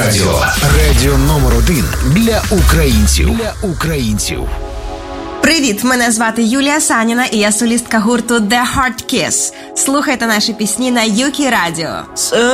Радіо. Радіо номер 1 для українців. Привіт, мене звати Юлія Саніна і я солістка гурту The Hard Kiss. Слухайте наші пісні на Юкі Радіо.